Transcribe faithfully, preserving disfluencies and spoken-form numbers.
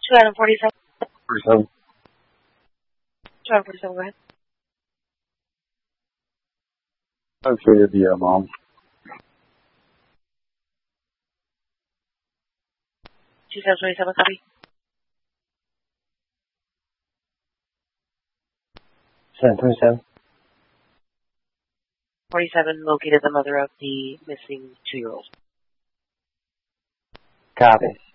Two item forty-seven. forty-seven. Two item forty-seven, go ahead. Located the uh, mom. Two seven twenty-seven, copy. seven twenty-seven. forty-seven located the mother of the missing two-year-old. Copy.